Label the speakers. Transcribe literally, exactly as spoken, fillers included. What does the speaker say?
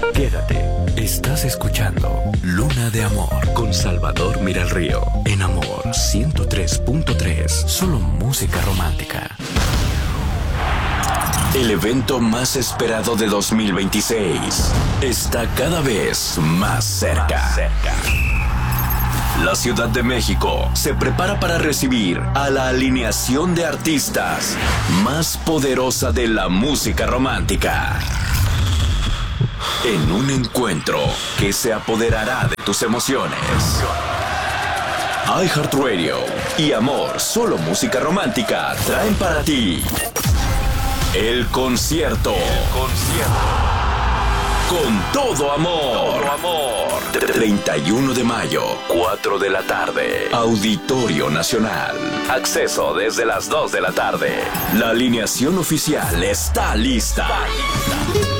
Speaker 1: Quédate. Estás escuchando Luna de Amor con Salvador Miralrío. En Amor ciento tres punto tres. Solo música romántica. El evento más esperado de dos mil veintiséis está cada vez más cerca. Más cerca. La Ciudad de México se prepara para recibir a la alineación de artistas más poderosa de la música romántica. En un encuentro que se apoderará de tus emociones. iHeartRadio y Amor, solo música romántica, traen para ti el concierto. El concierto. Con todo amor. Todo amor. treinta y uno de mayo, cuatro de la tarde. Auditorio Nacional. Acceso desde las dos de la tarde. La alineación oficial está lista. Está lista.